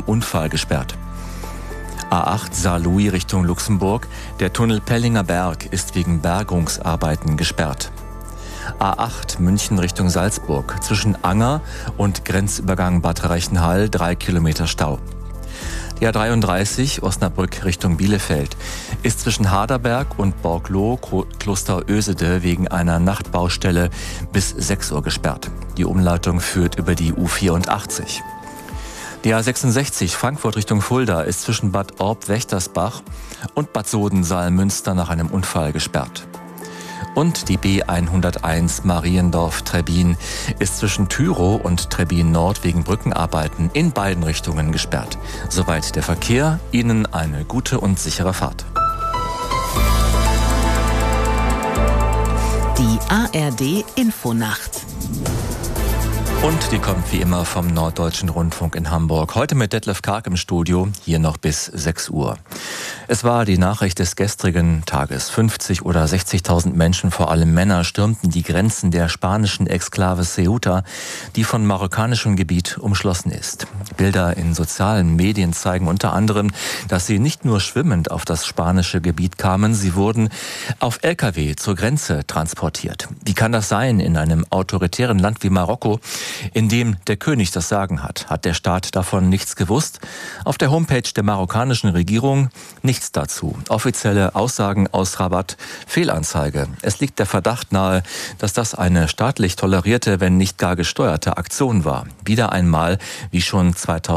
Unfall gesperrt. A8 Saarlouis Richtung Luxemburg. Der Tunnel Pellinger Berg ist wegen Bergungsarbeiten gesperrt. A8 München Richtung Salzburg. Zwischen Anger und Grenzübergang Bad Reichenhall 3 Kilometer Stau. Die A33 Osnabrück Richtung Bielefeld ist zwischen Harderberg und Borgloh Kloster Ösede wegen einer Nachtbaustelle bis 6 Uhr gesperrt. Die Umleitung führt über die U84. Die A66 Frankfurt Richtung Fulda ist zwischen Bad Orb-Wächtersbach und Bad Soden-Saalmünster nach einem Unfall gesperrt. Und die B101 Mariendorf-Trebbin ist zwischen Tyrow und Trebbin Nord wegen Brückenarbeiten in beiden Richtungen gesperrt. Soweit der Verkehr. Ihnen eine gute und sichere Fahrt. Die ARD Infonacht. Und die kommt wie immer vom Norddeutschen Rundfunk in Hamburg. Heute mit Detlef Karg im Studio, hier noch bis 6 Uhr. Es war die Nachricht des gestrigen Tages. 50 oder 60.000 Menschen, vor allem Männer, stürmten die Grenzen der spanischen Exklave Ceuta, die von marokkanischem Gebiet umschlossen ist. Bilder in sozialen Medien zeigen unter anderem, dass sie nicht nur schwimmend auf das spanische Gebiet kamen, sie wurden auf Lkw zur Grenze transportiert. Wie kann das sein in einem autoritären Land wie Marokko, in dem der König das Sagen hat? Hat der Staat davon nichts gewusst? Auf der Homepage der marokkanischen Regierung nichts dazu. Offizielle Aussagen aus Rabat, Fehlanzeige. Es liegt der Verdacht nahe, dass das eine staatlich tolerierte, wenn nicht gar gesteuerte Aktion war. Wieder einmal wie schon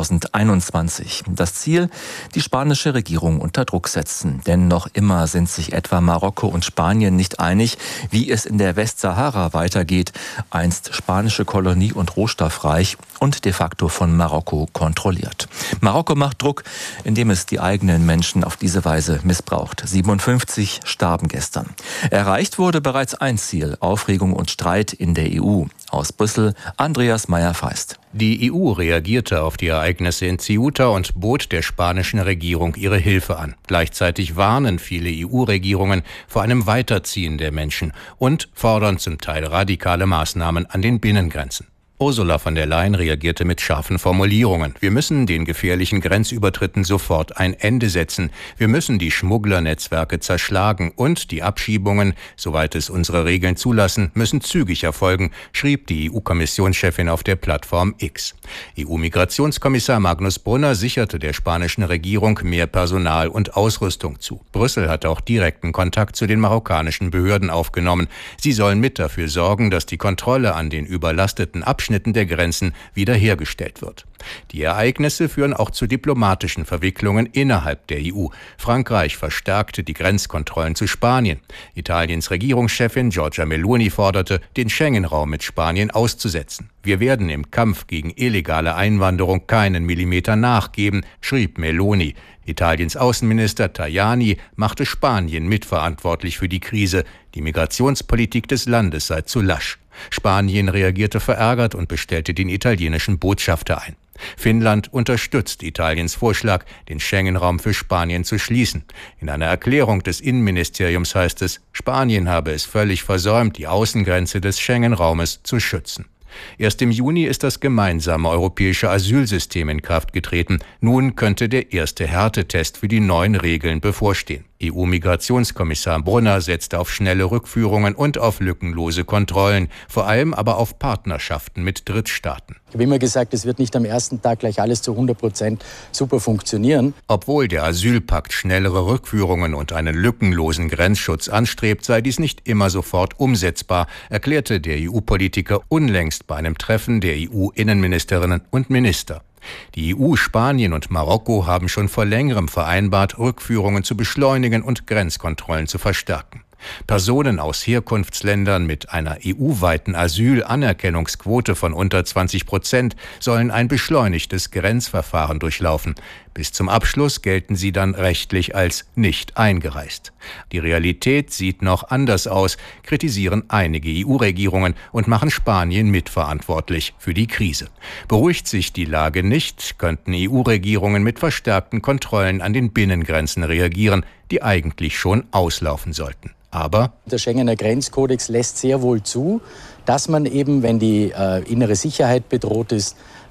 2021. Das Ziel, die spanische Regierung unter Druck setzen. Denn noch immer sind sich etwa Marokko und Spanien nicht einig, wie es in der Westsahara weitergeht, einst spanische Kolonie und rohstoffreich und de facto von Marokko kontrolliert. Marokko macht Druck, indem es die eigenen Menschen auf diese Weise missbraucht. 57 starben gestern. Erreicht wurde bereits ein Ziel: Aufregung und Streit in der EU. Aus Brüssel, Andreas Meyer-Feist. Die EU reagierte auf die Ereignisse in Ceuta und bot der spanischen Regierung ihre Hilfe an. Gleichzeitig warnen viele EU-Regierungen vor einem Weiterziehen der Menschen und fordern zum Teil radikale Maßnahmen an den Binnengrenzen. Ursula von der Leyen reagierte mit scharfen Formulierungen. Wir müssen den gefährlichen Grenzübertritten sofort ein Ende setzen. Wir müssen die Schmugglernetzwerke zerschlagen und die Abschiebungen, soweit es unsere Regeln zulassen, müssen zügig erfolgen, schrieb die EU-Kommissionschefin auf der Plattform X. EU-Migrationskommissar Magnus Brunner sicherte der spanischen Regierung mehr Personal und Ausrüstung zu. Brüssel hat auch direkten Kontakt zu den marokkanischen Behörden aufgenommen. Sie sollen mit dafür sorgen, dass die Kontrolle an den überlasteten Abschnitten der Grenzen wiederhergestellt wird. Die Ereignisse führen auch zu diplomatischen Verwicklungen innerhalb der EU. Frankreich verstärkte die Grenzkontrollen zu Spanien. Italiens Regierungschefin Giorgia Meloni forderte, den Schengen-Raum mit Spanien auszusetzen. Wir werden im Kampf gegen illegale Einwanderung keinen Millimeter nachgeben, schrieb Meloni. Italiens Außenminister Tajani machte Spanien mitverantwortlich für die Krise. Die Migrationspolitik des Landes sei zu lasch. Spanien reagierte verärgert und bestellte den italienischen Botschafter ein. Finnland unterstützt Italiens Vorschlag, den Schengen-Raum für Spanien zu schließen. In einer Erklärung des Innenministeriums heißt es, Spanien habe es völlig versäumt, die Außengrenze des Schengen-Raumes zu schützen. Erst im Juni ist das gemeinsame europäische Asylsystem in Kraft getreten. Nun könnte der erste Härtetest für die neuen Regeln bevorstehen. EU-Migrationskommissar Brunner setzte auf schnelle Rückführungen und auf lückenlose Kontrollen, vor allem aber auf Partnerschaften mit Drittstaaten. Ich habe immer gesagt, es wird nicht am ersten Tag gleich alles zu 100% super funktionieren. Obwohl der Asylpakt schnellere Rückführungen und einen lückenlosen Grenzschutz anstrebt, sei dies nicht immer sofort umsetzbar, erklärte der EU-Politiker unlängst bei einem Treffen der EU-Innenministerinnen und Minister. Die EU, Spanien und Marokko haben schon vor längerem vereinbart, Rückführungen zu beschleunigen und Grenzkontrollen zu verstärken. Personen aus Herkunftsländern mit einer EU-weiten Asylanerkennungsquote von unter 20% sollen ein beschleunigtes Grenzverfahren durchlaufen. Bis zum Abschluss gelten sie dann rechtlich als nicht eingereist. Die Realität sieht noch anders aus, kritisieren einige EU-Regierungen und machen Spanien mitverantwortlich für die Krise. Beruhigt sich die Lage nicht, könnten EU-Regierungen mit verstärkten Kontrollen an den Binnengrenzen reagieren, die eigentlich schon auslaufen sollten. Aber der Schengener Grenzkodex lässt sehr wohl zu, dass man eben, wenn die innere Sicherheit bedroht ist,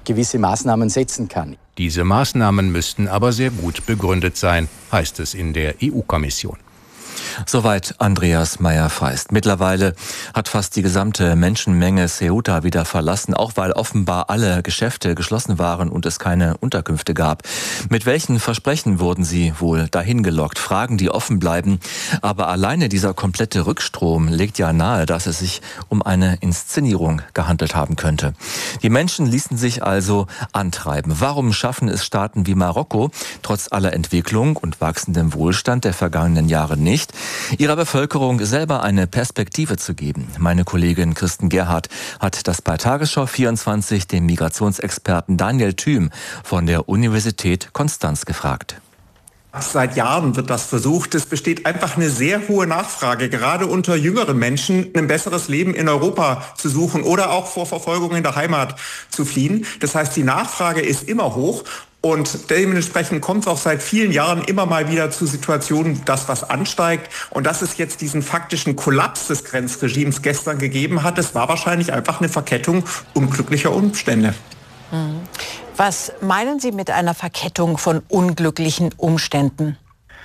gewisse Maßnahmen setzen kann. Diese Maßnahmen müssten aber sehr gut begründet sein, heißt es in der EU-Kommission. Soweit Andreas Meyer-Feist. Mittlerweile hat fast die gesamte Menschenmenge Ceuta wieder verlassen, auch weil offenbar alle Geschäfte geschlossen waren und es keine Unterkünfte gab. Mit welchen Versprechen wurden sie wohl dahin gelockt? Fragen, die offen bleiben. Aber alleine dieser komplette Rückstrom legt ja nahe, dass es sich um eine Inszenierung gehandelt haben könnte. Die Menschen ließen sich also antreiben. Warum schaffen es Staaten wie Marokko trotz aller Entwicklung und wachsendem Wohlstand der vergangenen Jahre nicht, ihrer Bevölkerung selber eine Perspektive zu geben? Meine Kollegin Kirsten Gerhardt hat das bei Tagesschau 24 den Migrationsexperten Daniel Thüm von der Universität Konstanz gefragt. Seit Jahren wird das versucht. Es besteht einfach eine sehr hohe Nachfrage, gerade unter jüngeren Menschen, ein besseres Leben in Europa zu suchen oder auch vor Verfolgung in der Heimat zu fliehen. Das heißt, die Nachfrage ist immer hoch. Und dementsprechend kommt es auch seit vielen Jahren immer mal wieder zu Situationen, dass was ansteigt. Und dass es jetzt diesen faktischen Kollaps des Grenzregimes gestern gegeben hat, das war wahrscheinlich einfach eine Verkettung unglücklicher Umstände. Was meinen Sie mit einer Verkettung von unglücklichen Umständen?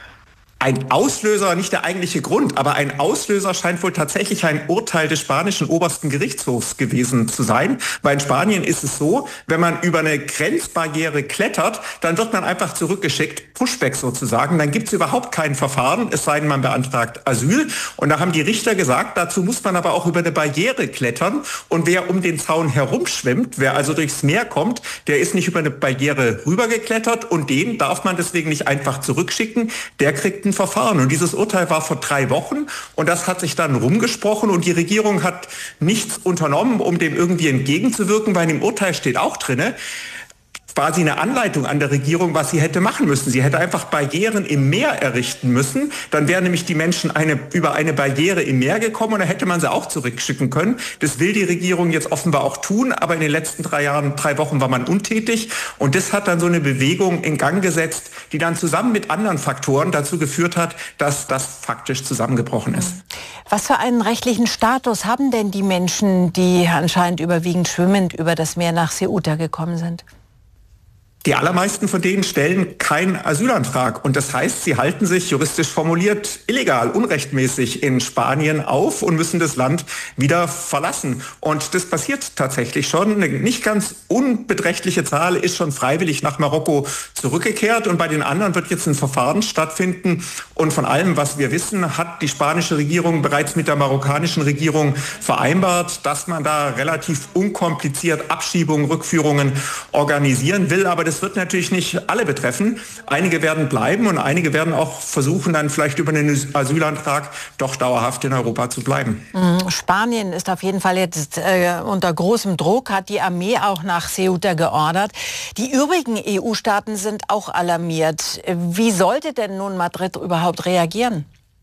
Ein Auslöser, nicht der eigentliche Grund, aber ein Auslöser scheint wohl tatsächlich ein Urteil des spanischen obersten Gerichtshofs gewesen zu sein. Weil in Spanien ist es so, wenn man über eine Grenzbarriere klettert, dann wird man einfach zurückgeschickt, Pushback sozusagen. Dann gibt es überhaupt kein Verfahren, es sei denn, man beantragt Asyl. Und da haben die Richter gesagt, dazu muss man aber auch über eine Barriere klettern. Und wer um den Zaun herumschwimmt, wer also durchs Meer kommt, der ist nicht über eine Barriere rübergeklettert und den darf man deswegen nicht einfach zurückschicken. Der kriegt ein Verfahren. Und dieses Urteil war vor 3 Wochen und das hat sich dann rumgesprochen und die Regierung hat nichts unternommen, um dem irgendwie entgegenzuwirken, weil im Urteil steht auch drinne, quasi eine Anleitung an der Regierung, was sie hätte machen müssen. Sie hätte einfach Barrieren im Meer errichten müssen. Dann wären nämlich die Menschen über eine Barriere im Meer gekommen und dann hätte man sie auch zurückschicken können. Das will die Regierung jetzt offenbar auch tun, aber in den letzten 3 Wochen war man untätig. Und das hat dann so eine Bewegung in Gang gesetzt, die dann zusammen mit anderen Faktoren dazu geführt hat, dass das faktisch zusammengebrochen ist. Was für einen rechtlichen Status haben denn die Menschen, die anscheinend überwiegend schwimmend über das Meer nach Ceuta gekommen sind? Die allermeisten von denen stellen keinen Asylantrag. Und das heißt, sie halten sich juristisch formuliert illegal, unrechtmäßig in Spanien auf und müssen das Land wieder verlassen. Und das passiert tatsächlich schon. Eine nicht ganz unbeträchtliche Zahl ist schon freiwillig nach Marokko zurückgekehrt. Und bei den anderen wird jetzt ein Verfahren stattfinden. Und von allem, was wir wissen, hat die spanische Regierung bereits mit der marokkanischen Regierung vereinbart, dass man da relativ unkompliziert Abschiebungen, Rückführungen organisieren will. Aber das wird natürlich nicht alle betreffen. Einige werden bleiben und einige werden auch versuchen, dann vielleicht über einen Asylantrag doch dauerhaft in Europa zu bleiben. Spanien ist auf jeden Fall jetzt unter großem Druck, hat die Armee auch nach Ceuta geordert. Die übrigen EU-Staaten sind auch alarmiert. Wie sollte denn nun Madrid überhaupt reagieren?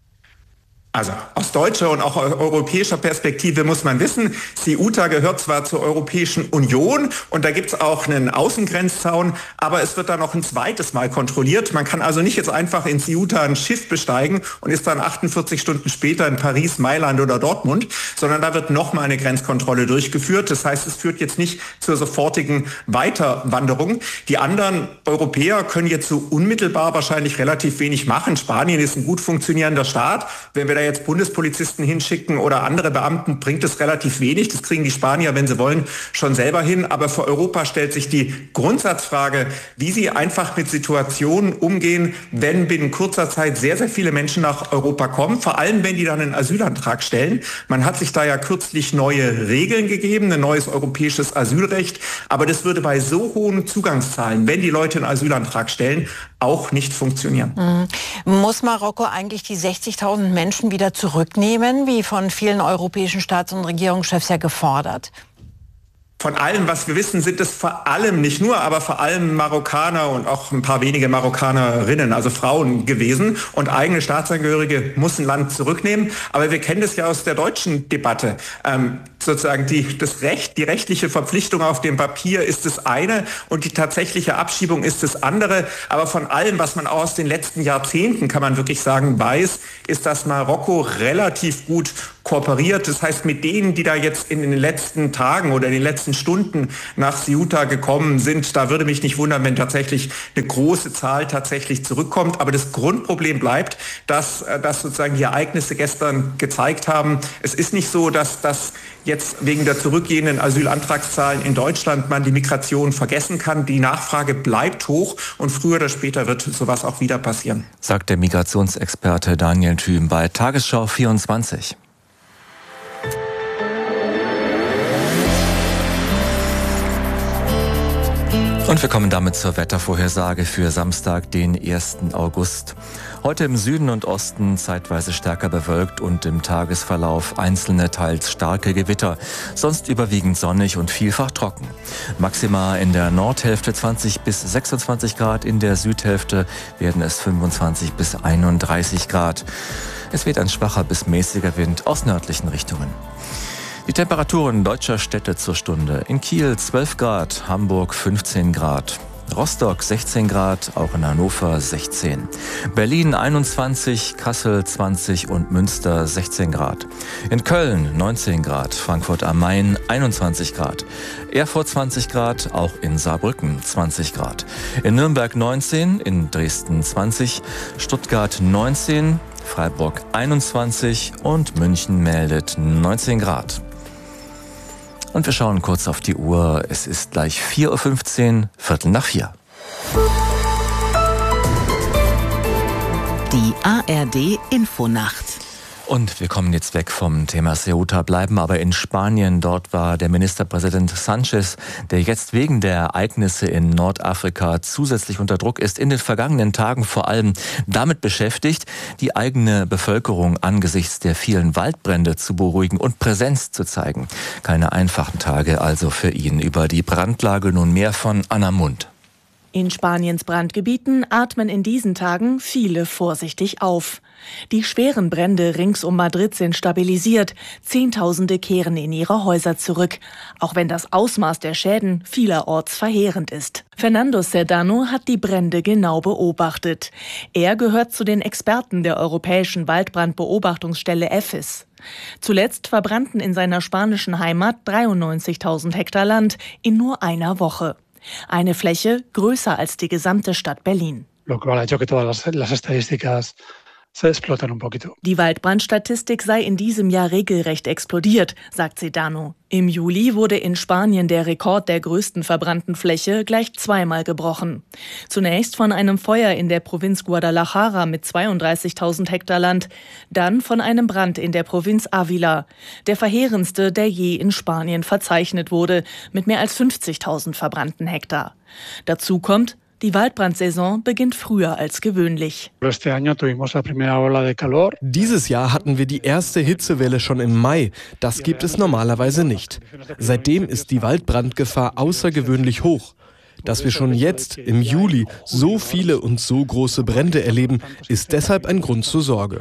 Also aus deutscher und auch europäischer Perspektive muss man wissen, Ceuta gehört zwar zur Europäischen Union und da gibt es auch einen Außengrenzzaun, aber es wird dann noch ein zweites Mal kontrolliert. Man kann also nicht jetzt einfach in Ceuta ein Schiff besteigen und ist dann 48 Stunden später in Paris, Mailand oder Dortmund, sondern da wird nochmal eine Grenzkontrolle durchgeführt. Das heißt, es führt jetzt nicht zur sofortigen Weiterwanderung. Die anderen Europäer können jetzt so unmittelbar wahrscheinlich relativ wenig machen. Spanien ist ein gut funktionierender Staat. Wenn wir da jetzt Bundespolizisten hinschicken oder andere Beamten, bringt es relativ wenig. Das kriegen die Spanier, wenn sie wollen, schon selber hin. Aber für Europa stellt sich die Grundsatzfrage, wie sie einfach mit Situationen umgehen, wenn binnen kurzer Zeit sehr, sehr viele Menschen nach Europa kommen. Vor allem, wenn die dann einen Asylantrag stellen. Man hat sich da ja kürzlich neue Regeln gegeben, ein neues europäisches Asylrecht. Aber das würde bei so hohen Zugangszahlen, wenn die Leute einen Asylantrag stellen, auch nicht funktionieren. Muss Marokko eigentlich die 60.000 Menschen wieder zurücknehmen, wie von vielen europäischen Staats- und Regierungschefs ja gefordert? Von allem, was wir wissen, sind es vor allem, nicht nur, aber vor allem Marokkaner und auch ein paar wenige Marokkanerinnen, also Frauen gewesen. Und eigene Staatsangehörige muss ein Land zurücknehmen. Aber wir kennen das ja aus der deutschen Debatte. sozusagen die rechtliche Verpflichtung auf dem Papier ist das eine und die tatsächliche Abschiebung ist das andere. Aber von allem, was man aus den letzten Jahrzehnten, kann man wirklich sagen, weiß, ist, dass Marokko relativ gut kooperiert. Das heißt, mit denen, die da jetzt in den letzten Tagen oder in den letzten Stunden nach Ceuta gekommen sind, da würde mich nicht wundern, wenn tatsächlich eine große Zahl tatsächlich zurückkommt. Aber das Grundproblem bleibt, dass sozusagen die Ereignisse gestern gezeigt haben, es ist nicht so, dass das jetzt wegen der zurückgehenden Asylantragszahlen in Deutschland man die Migration vergessen kann. Die Nachfrage bleibt hoch und früher oder später wird sowas auch wieder passieren. Sagt der Migrationsexperte Daniel Thüm bei Tagesschau 24. Und wir kommen damit zur Wettervorhersage für Samstag, den 1. August. Heute im Süden und Osten zeitweise stärker bewölkt und im Tagesverlauf einzelne, teils starke Gewitter. Sonst überwiegend sonnig und vielfach trocken. Maximal in der Nordhälfte 20 bis 26 Grad, in der Südhälfte werden es 25 bis 31 Grad. Es weht ein schwacher bis mäßiger Wind aus nördlichen Richtungen. Die Temperaturen deutscher Städte zur Stunde. In Kiel 12 Grad, Hamburg 15 Grad, Rostock 16 Grad, auch in Hannover 16. Berlin 21, Kassel 20 und Münster 16 Grad. In Köln 19 Grad, Frankfurt am Main 21 Grad, Erfurt 20 Grad, auch in Saarbrücken 20 Grad. In Nürnberg 19, in Dresden 20, Stuttgart 19, Freiburg 21 und München meldet 19 Grad. Und wir schauen kurz auf die Uhr. Es ist gleich 4.15 Uhr, 4:15. Die ARD Infonacht. Und wir kommen jetzt weg vom Thema Ceuta, bleiben aber in Spanien. Dort war der Ministerpräsident Sánchez, der jetzt wegen der Ereignisse in Nordafrika zusätzlich unter Druck ist, in den vergangenen Tagen vor allem damit beschäftigt, die eigene Bevölkerung angesichts der vielen Waldbrände zu beruhigen und Präsenz zu zeigen. Keine einfachen Tage also für ihn. Über die Brandlage nun mehr von Anna Mund. In Spaniens Brandgebieten atmen in diesen Tagen viele vorsichtig auf. Die schweren Brände rings um Madrid sind stabilisiert. Zehntausende kehren in ihre Häuser zurück, auch wenn das Ausmaß der Schäden vielerorts verheerend ist. Fernando Sedano hat die Brände genau beobachtet. Er gehört zu den Experten der Europäischen Waldbrandbeobachtungsstelle EFIS. Zuletzt verbrannten in seiner spanischen Heimat 93.000 Hektar Land in nur einer Woche. Eine Fläche größer als die gesamte Stadt Berlin. Die Waldbrandstatistik sei in diesem Jahr regelrecht explodiert, sagt Sedano. Im Juli wurde in Spanien der Rekord der größten verbrannten Fläche gleich zweimal gebrochen. Zunächst von einem Feuer in der Provinz Guadalajara mit 32.000 Hektar Land, dann von einem Brand in der Provinz Ávila, der verheerendste, der je in Spanien verzeichnet wurde, mit mehr als 50.000 verbrannten Hektar. Dazu kommt, die Waldbrandsaison beginnt früher als gewöhnlich. Dieses Jahr hatten wir die erste Hitzewelle schon im Mai. Das gibt es normalerweise nicht. Seitdem ist die Waldbrandgefahr außergewöhnlich hoch. Dass wir schon jetzt, im Juli, so viele und so große Brände erleben, ist deshalb ein Grund zur Sorge.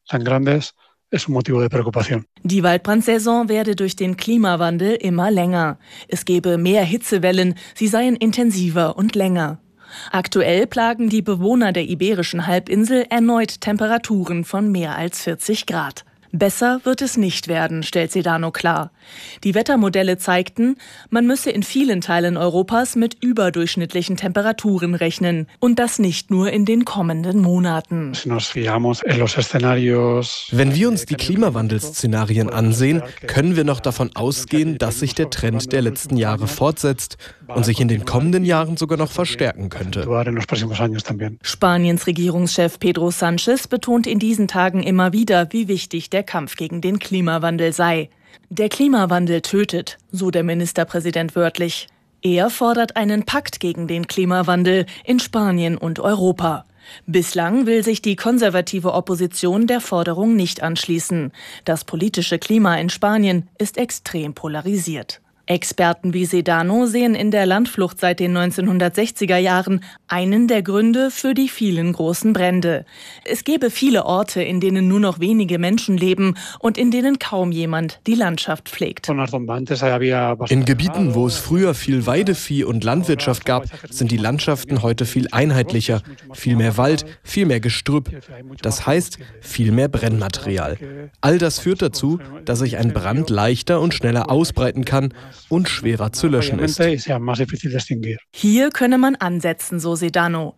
Die Waldbrandsaison werde durch den Klimawandel immer länger. Es gebe mehr Hitzewellen, sie seien intensiver und länger. Aktuell plagen die Bewohner der Iberischen Halbinsel erneut Temperaturen von mehr als 40 Grad. Besser wird es nicht werden, stellt Sedano klar. Die Wettermodelle zeigten, man müsse in vielen Teilen Europas mit überdurchschnittlichen Temperaturen rechnen. Und das nicht nur in den kommenden Monaten. Wenn wir uns die Klimawandelszenarien ansehen, können wir noch davon ausgehen, dass sich der Trend der letzten Jahre fortsetzt und sich in den kommenden Jahren sogar noch verstärken könnte. Spaniens Regierungschef Pedro Sánchez betont in diesen Tagen immer wieder, wie wichtig der Kampf gegen den Klimawandel sei. Der Klimawandel tötet, so der Ministerpräsident wörtlich. Er fordert einen Pakt gegen den Klimawandel in Spanien und Europa. Bislang will sich die konservative Opposition der Forderung nicht anschließen. Das politische Klima in Spanien ist extrem polarisiert. Experten wie Sedano sehen in der Landflucht seit den 1960er Jahren einen der Gründe für die vielen großen Brände. Es gäbe viele Orte, in denen nur noch wenige Menschen leben und in denen kaum jemand die Landschaft pflegt. In Gebieten, wo es früher viel Weidevieh und Landwirtschaft gab, sind die Landschaften heute viel einheitlicher. Viel mehr Wald, viel mehr Gestrüpp. Das heißt, viel mehr Brennmaterial. All das führt dazu, dass sich ein Brand leichter und schneller ausbreiten kann und schwerer zu löschen ist. Hier könne man ansetzen, so Sedano.